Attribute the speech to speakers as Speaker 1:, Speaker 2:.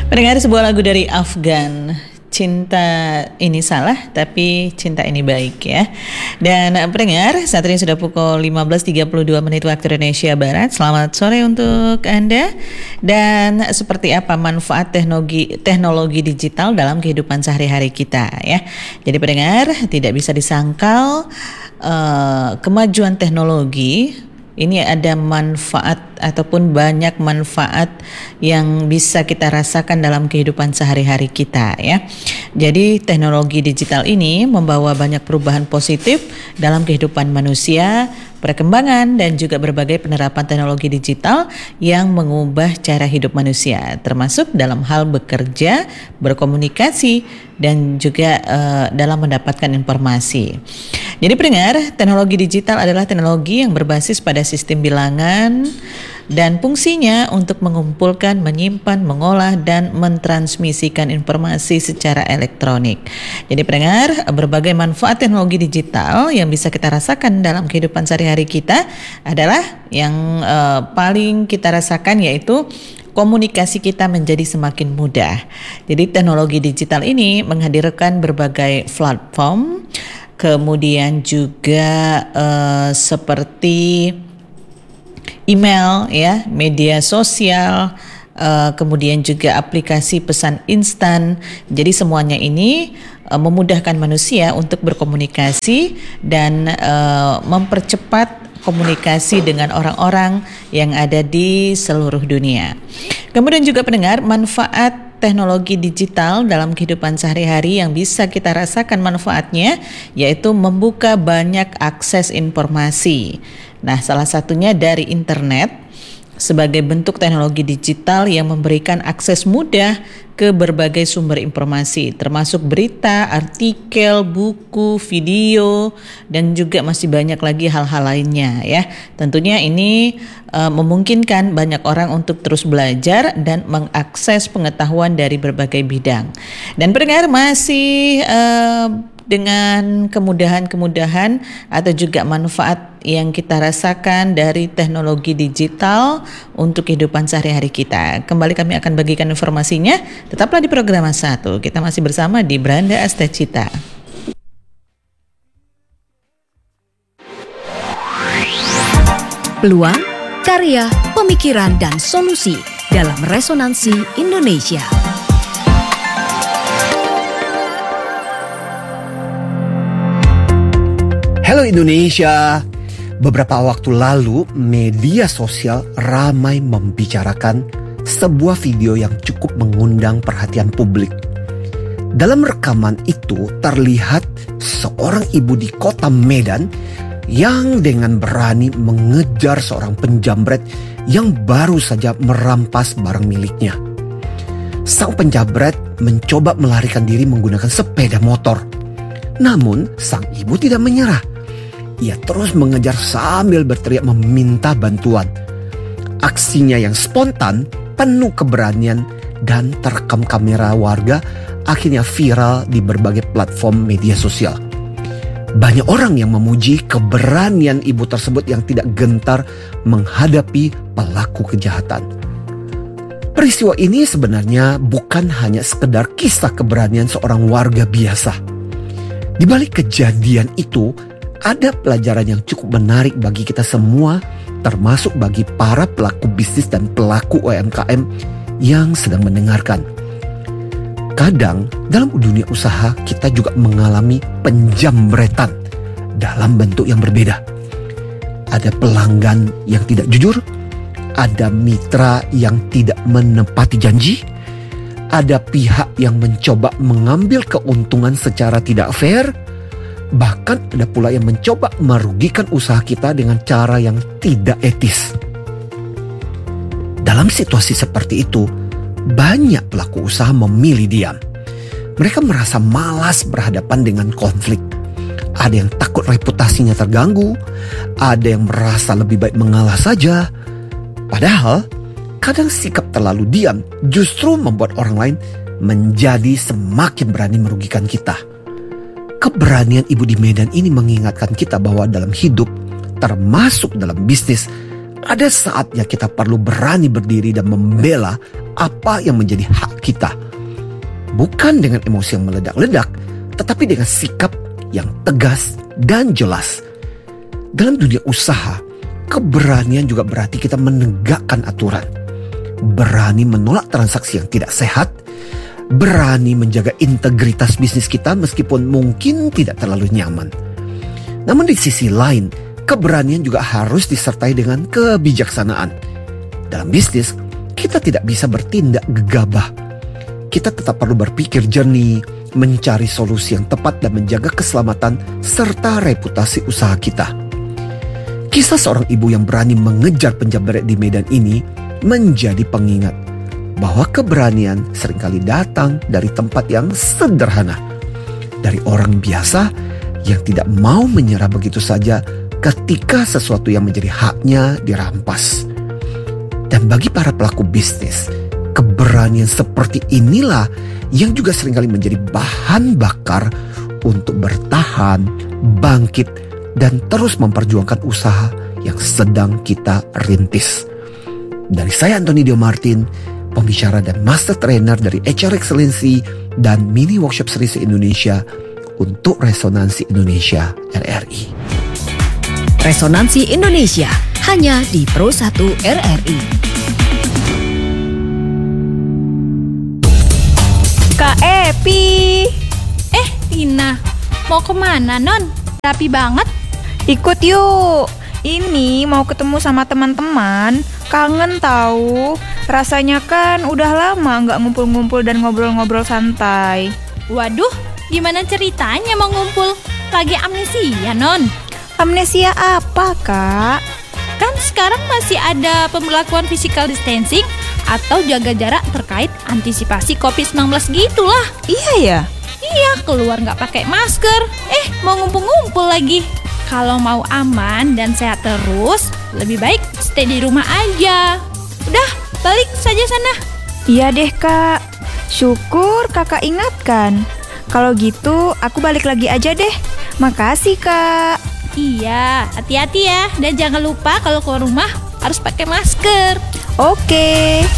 Speaker 1: Mendengar sebuah lagu dari Afgan, cinta ini salah tapi cinta ini baik ya. Dan pendengar, saat ini sudah pukul 15.32 menit waktu Indonesia Barat. Selamat sore untuk Anda. Dan seperti apa manfaat teknologi digital dalam kehidupan sehari-hari kita ya. Jadi pendengar, tidak bisa disangkal kemajuan teknologi ini ada manfaat ataupun banyak manfaat yang bisa kita rasakan dalam kehidupan sehari-hari kita ya. Jadi teknologi digital ini membawa banyak perubahan positif dalam kehidupan manusia, perkembangan dan juga berbagai penerapan teknologi digital yang mengubah cara hidup manusia, termasuk dalam hal bekerja, berkomunikasi dan juga dalam mendapatkan informasi. Jadi pendengar, teknologi digital adalah teknologi yang berbasis pada sistem bilangan dan fungsinya untuk mengumpulkan, menyimpan, mengolah, dan mentransmisikan informasi secara elektronik. Jadi pendengar, berbagai manfaat teknologi digital yang bisa kita rasakan dalam kehidupan sehari-hari kita adalah yang paling kita rasakan yaitu komunikasi kita menjadi semakin mudah. Jadi teknologi digital ini menghadirkan berbagai platform, kemudian juga seperti email ya, media sosial, kemudian juga aplikasi pesan instan. Jadi semuanya ini memudahkan manusia untuk berkomunikasi dan mempercepat komunikasi dengan orang-orang yang ada di seluruh dunia. Kemudian juga pendengar, manfaat teknologi digital dalam kehidupan sehari-hari yang bisa kita rasakan manfaatnya yaitu membuka banyak akses informasi. Nah, salah satunya dari internet sebagai bentuk teknologi digital yang memberikan akses mudah ke berbagai sumber informasi termasuk berita, artikel, buku, video dan juga masih banyak lagi hal-hal lainnya ya. Tentunya ini memungkinkan banyak orang untuk terus belajar dan mengakses pengetahuan dari berbagai bidang. Dan pendengar masih dengan kemudahan-kemudahan atau juga manfaat yang kita rasakan dari teknologi digital untuk kehidupan sehari-hari kita. Kembali kami akan bagikan informasinya. Tetaplah di program 1. Kita masih bersama di Beranda Astacita.
Speaker 2: Peluang, karya, pemikiran, dan solusi dalam Resonansi Indonesia.
Speaker 3: Halo Indonesia, beberapa waktu lalu media sosial ramai membicarakan sebuah video yang cukup mengundang perhatian publik. Dalam rekaman itu terlihat seorang ibu di kota Medan yang dengan berani mengejar seorang penjamret yang baru saja merampas barang miliknya. Sang penjamret mencoba melarikan diri menggunakan sepeda motor. Namun sang ibu tidak menyerah. Ia terus mengejar sambil berteriak meminta bantuan. Aksinya yang spontan, penuh keberanian, dan terekam kamera warga akhirnya viral di berbagai platform media sosial. Banyak orang yang memuji keberanian ibu tersebut yang tidak gentar menghadapi pelaku kejahatan. Peristiwa ini sebenarnya bukan hanya sekedar kisah keberanian seorang warga biasa. Di balik kejadian itu, ada pelajaran yang cukup menarik bagi kita semua, termasuk bagi para pelaku bisnis dan pelaku UMKM yang sedang mendengarkan. Kadang dalam dunia usaha kita juga mengalami penjamretan dalam bentuk yang berbeda. Ada pelanggan yang tidak jujur, ada mitra yang tidak menepati janji, ada pihak yang mencoba mengambil keuntungan secara tidak fair, bahkan ada pula yang mencoba merugikan usaha kita dengan cara yang tidak etis. Dalam situasi seperti itu, banyak pelaku usaha memilih diam. Mereka merasa malas berhadapan dengan konflik. Ada yang takut reputasinya terganggu, ada yang merasa lebih baik mengalah saja. Padahal, kadang sikap terlalu diam justru membuat orang lain menjadi semakin berani merugikan kita. Keberanian ibu di Medan ini mengingatkan kita bahwa dalam hidup, termasuk dalam bisnis, Ada saatnya kita perlu berani berdiri dan membela apa yang menjadi hak kita. Bukan dengan emosi yang meledak-ledak, tetapi dengan sikap yang tegas dan jelas. Dalam dunia usaha, keberanian juga berarti kita menegakkan aturan. Berani menolak transaksi yang tidak sehat. Berani menjaga integritas bisnis kita meskipun mungkin tidak terlalu nyaman. Namun di sisi lain, keberanian juga harus disertai dengan kebijaksanaan. Dalam bisnis, kita tidak bisa bertindak gegabah. Kita tetap perlu berpikir jernih, mencari solusi yang tepat dan menjaga keselamatan serta reputasi usaha kita. Kisah seorang ibu yang berani mengejar penjamret di Medan ini menjadi pengingat bahwa keberanian seringkali datang dari tempat yang sederhana. Dari orang biasa yang tidak mau menyerah begitu saja ketika sesuatu yang menjadi haknya dirampas. Dan bagi para pelaku bisnis, keberanian seperti inilah yang juga seringkali menjadi bahan bakar untuk bertahan, bangkit, dan terus memperjuangkan usaha yang sedang kita rintis. Dari saya Antoni Dio Martin, pembicara dan master trainer dari HR Excellency dan mini workshop series Indonesia untuk Resonansi Indonesia RRI.
Speaker 2: Resonansi Indonesia hanya di Pro 1 RRI.
Speaker 4: Kak Epi. Tina, mau kemana Non? Rapi banget.
Speaker 5: Ikut yuk. Ini mau ketemu sama teman-teman. Kangen tahu. Rasanya kan udah lama nggak ngumpul-ngumpul dan ngobrol-ngobrol santai.
Speaker 4: Waduh, gimana ceritanya mau ngumpul? Lagi amnesia Non.
Speaker 5: Amnesia apa, Kak?
Speaker 4: Kan sekarang masih ada pemberlakuan physical distancing atau jaga jarak terkait antisipasi COVID-19 gitulah.
Speaker 5: Iya ya?
Speaker 4: Iya, keluar nggak pakai masker. Mau ngumpul-ngumpul lagi. Kalau mau aman dan sehat terus, lebih baik stay di rumah aja. Udah, balik saja sana.
Speaker 5: Iya deh, Kak. Syukur Kakak ingatkan. Kalau gitu, aku balik lagi aja deh. Makasih, Kak.
Speaker 4: Iya, hati-hati ya. Dan jangan lupa kalau keluar rumah harus pakai masker.
Speaker 5: Oke.